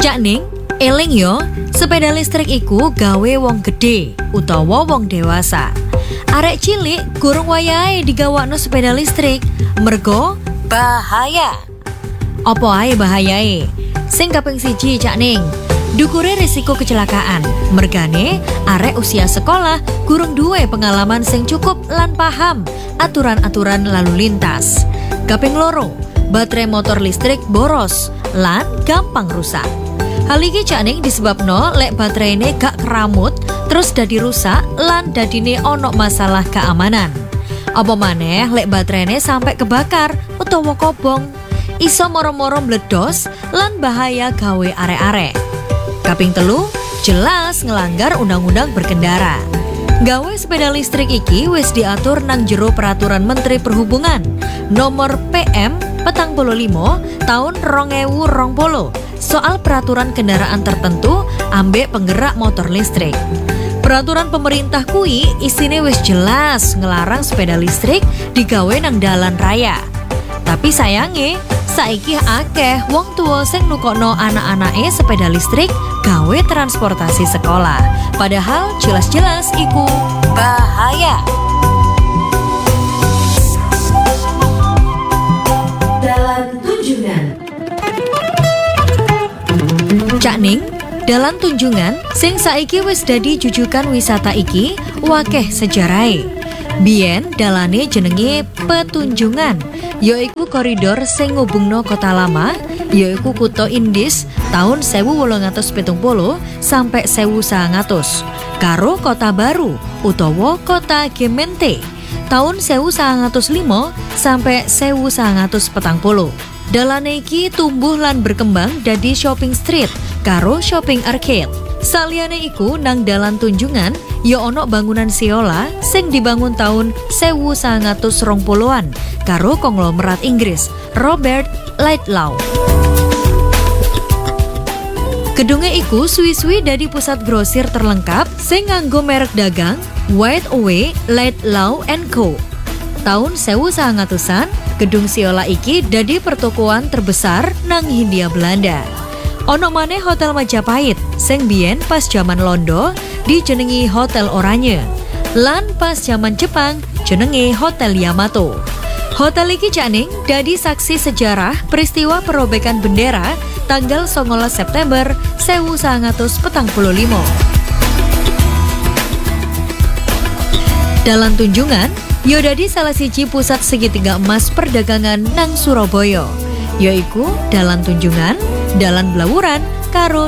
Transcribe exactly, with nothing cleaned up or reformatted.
Cak Ning, eling yo, sepeda listrik iku gawe wong gede utawa wong dewasa. Arek cilik gurung wayahe digawakno sepeda listrik, mergo bahaya. Apa ae bahayae? Sing kaping siji Cak Ning, dukure risiko kecelakaan. Mergane arek usia sekolah gurung duwe pengalaman sing cukup lan paham aturan-aturan lalu lintas. Kaping loro, baterai motor listrik boros lan gampang rusak. Hal iki Cak Ning disebabno lek bateraine gak keramut terus dadi rusak lan dadine ono masalah keamanan. Apa maneh lek bateraine sampai kebakar utawa kobong, iso moro-moro meledos lan bahaya gawe arek-arek. Kaping telu, jelas ngelanggar undang-undang berkendara. Gawe sepeda listrik iki wis diatur nang jero Peraturan Menteri Perhubungan Nomor P M petang puluh limo tahun rong ewu rong puluh soal peraturan kendaraan tertentu ambek penggerak motor listrik. Peraturan pemerintah kui isine wis jelas ngelarang sepeda listrik digawe nang dalan raya. Tapi sayange saiki akeh wong tua sing nukokno anak-anake sepeda listrik gawe transportasi sekolah. Padahal jelas-jelas iku bahaya. Dalan Tunjungan. Cak Ning, dalan Tunjungan sing saiki wis dadi jujukan wisata iki wakeh sejarahe. Biyen dalane jenenge Petunjungan, yaiku koridor sing ngubungno Kota Lama, yaiku Kutha Indis tahun sewu wolung atus pitung puluh sampai sewu sangang atus, karo Kota Baru utawa Kota Gemeente tahun sewu sangang atus lima sampai sewu sangang atus petang puluh. Dalane iki tumbuh lan berkembang dadi shopping street karo shopping arcade. Saliyane iku nang dalan Tunjungan ya ono bangunan Siola sing dibangun tahun sewu sangang atus rong puluhan karo konglomerat Inggris Robert Lightlaw. Gedunge iku suwi-suwi dadi pusat grosir terlengkap sing nganggo merek dagang White Away Lightlaw and Co. Tahun sewu sangang atusan, gedung Siola iki dadi pertokoan terbesar nang Hindia Belanda. Ono maneh Hotel Majapahit sing biyen pas jaman Londo dijenengi Hotel Oranye. Lan pas jaman Jepang jenenge Hotel Yamato. Hotel iki Cak Ning dadi saksi sejarah peristiwa perobekan bendera tanggal songolas September sewu sangang atus petang puluh limo. Dalan Tunjungan yo dadi salah siji pusat segitiga emas perdagangan nang Surabaya, yaiku Dalan Tunjungan, Dalan Blawuran, karo